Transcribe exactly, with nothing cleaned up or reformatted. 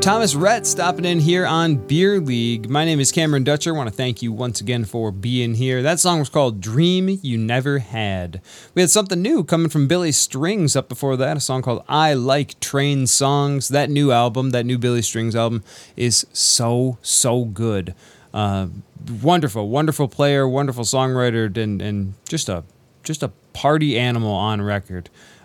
Thomas Rhett stopping in here on Beer League. My name is Cameron Dutcher. I want to thank you once again for being here. That song was called Dream You Never Had. We had something new coming from Billy Strings up before that, a song called I Like Train Songs. That new album, that new Billy Strings album, is so, so good. Uh, wonderful, wonderful player, wonderful songwriter, and, and just a just a party animal on record.